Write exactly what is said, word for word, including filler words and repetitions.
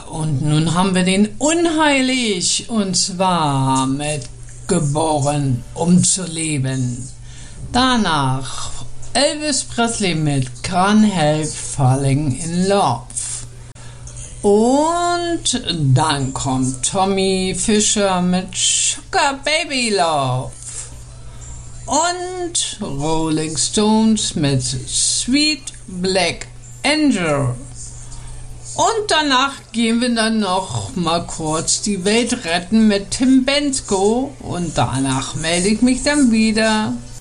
und nun haben wir den Unheilig, und zwar mit Geboren, um zu leben. Danach Elvis Presley mit Can't Help Falling in Love. Und dann kommt Tommy Fischer mit Sugar Baby Love. Und Rolling Stones mit Sweet Black Angel. Und danach gehen wir dann noch mal kurz die Welt retten mit Tim Bendzko. Und danach melde ich mich dann wieder.